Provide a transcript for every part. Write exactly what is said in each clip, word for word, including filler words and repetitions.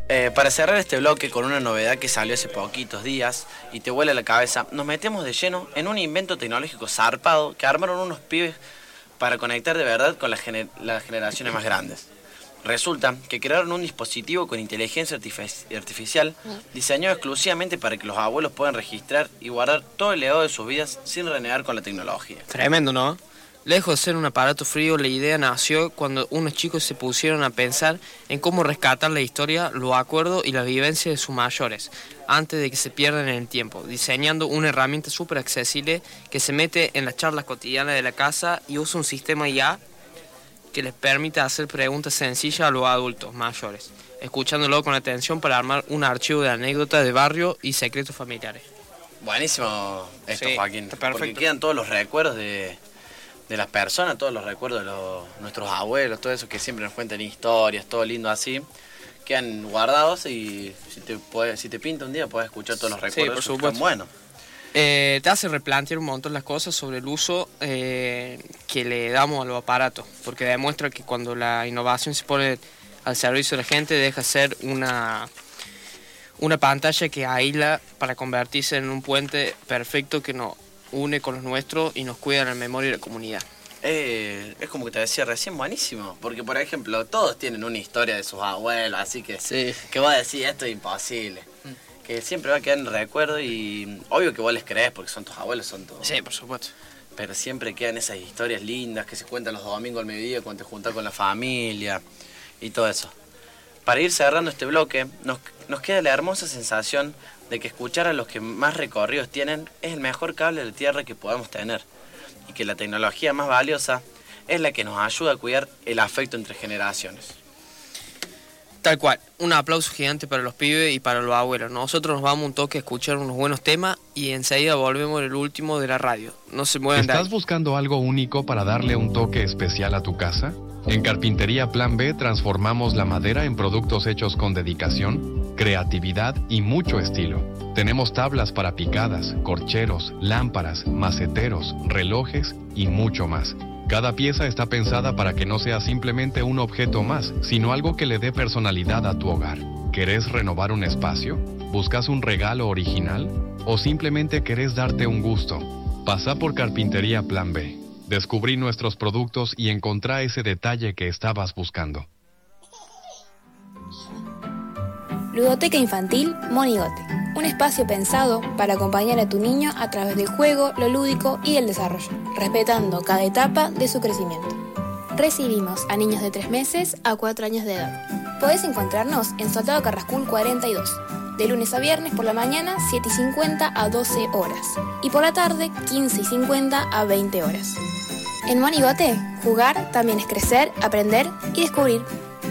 Eh, para cerrar este bloque con una novedad que salió hace poquitos días y te vuela la cabeza, nos metemos de lleno en un invento tecnológico zarpado que armaron unos pibes para conectar de verdad con las, gener- las generaciones más grandes. Resulta que crearon un dispositivo con inteligencia artific- artificial diseñado exclusivamente para que los abuelos puedan registrar y guardar todo el legado de sus vidas sin renegar con la tecnología. Tremendo, ¿no? Lejos de ser un aparato frío, la idea nació cuando unos chicos se pusieron a pensar en cómo rescatar la historia, los acuerdos y la vivencia de sus mayores, antes de que se pierdan en el tiempo, diseñando una herramienta súper accesible que se mete en las charlas cotidianas de la casa y usa un sistema I A que les permite hacer preguntas sencillas a los adultos mayores, escuchándolo con atención para armar un archivo de anécdotas de barrio y secretos familiares. Buenísimo esto, Sí, Joaquín, está perfecto. porque quedan todos los recuerdos de... de las personas, todos los recuerdos de los, nuestros abuelos, todo eso que siempre nos cuentan historias, todo lindo así, quedan guardados y si te puede, si te pinta un día puedes escuchar todos los recuerdos. Sí, por esos que supuesto. están buenos. Eh, te hace replantear un montón las cosas sobre el uso eh, que le damos a los aparatos, porque demuestra que cuando la innovación se pone al servicio de la gente deja de ser una, una pantalla que aísla para convertirse en un puente perfecto que nos une con los nuestros y nos cuida en la memoria de la comunidad. Eh, es como que te decía recién, buenísimo, porque por ejemplo todos tienen una historia de sus abuelos, así que, Sí. que vos decís esto es imposible, mm. que siempre va a quedar en recuerdo y obvio que vos les creés porque son tus abuelos, son tus... Sí, por supuesto. Pero siempre quedan esas historias lindas que se cuentan los domingos al mediodía cuando te juntás con la familia y todo eso. Para ir cerrando este bloque, nos, nos queda la hermosa sensación de que escuchar a los que más recorridos tienen es el mejor cable de tierra que podemos tener y que la tecnología más valiosa es la que nos ayuda a cuidar el afecto entre generaciones. Tal cual, un aplauso gigante para los pibes y para los abuelos. Nosotros nos vamos un toque a escuchar unos buenos temas y enseguida volvemos el último de la radio. No se muevan de ahí. ¿Estás buscando algo único para darle un toque especial a tu casa? En Carpintería Plan B transformamos la madera en productos hechos con dedicación, creatividad y mucho estilo. Tenemos tablas para picadas, corcheros, lámparas, maceteros, relojes y mucho más. Cada pieza está pensada para que no sea simplemente un objeto más, sino algo que le dé personalidad a tu hogar. ¿Querés renovar un espacio? ¿Buscas un regalo original? ¿O simplemente querés darte un gusto? Pasa por Carpintería Plan B. Descubrí nuestros productos y encontrá ese detalle que estabas buscando. Ludoteca Infantil Monigote, un espacio pensado para acompañar a tu niño a través del juego, lo lúdico y el desarrollo, respetando cada etapa de su crecimiento. Recibimos a niños de tres meses a cuatro años de edad. Podés encontrarnos en Soldado Carrascul cuarenta y dos, de lunes a viernes por la mañana siete y cincuenta a doce horas y por la tarde quince y cincuenta a veinte horas. En Monigote, jugar también es crecer, aprender y descubrir.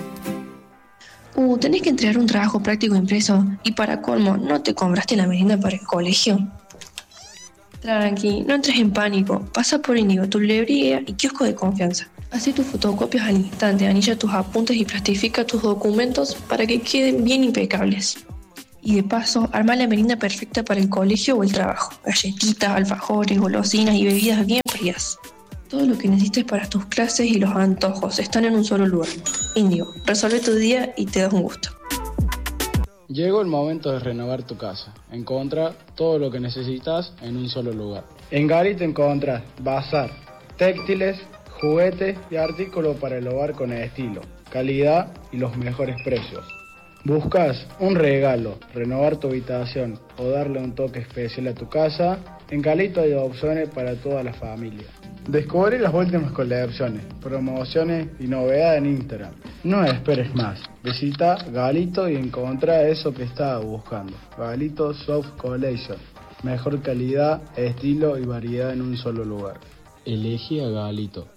Uh, tenés que entregar un trabajo práctico impreso y para colmo, ¿no te compraste la merienda para el colegio? Tranqui, no entres en pánico, pasa por Inigo, tu librería y kiosco de confianza. Hacé tus fotocopias al instante, anilla tus apuntes y plastifica tus documentos para que queden bien impecables. Y de paso, arma la merienda perfecta para el colegio o el trabajo. Galletitas, alfajores, golosinas y bebidas bien frías. Todo lo que necesites para tus clases y los antojos están en un solo lugar. Índigo, resuelve tu día y te das un gusto. Llegó el momento de renovar tu casa. Encontrá todo lo que necesitas en un solo lugar. En Garito encontrás bazar, textiles, juguetes y artículos para el hogar con estilo, calidad y los mejores precios. ¿Buscas un regalo, renovar tu habitación o darle un toque especial a tu casa? En Galito hay opciones para toda la familia. Descubre las últimas colecciones, promociones y novedades en Instagram. No esperes más. Visita Galito y encontrá eso que estás buscando. Galito Soft Collection. Mejor calidad, estilo y variedad en un solo lugar. Elegí a Galito.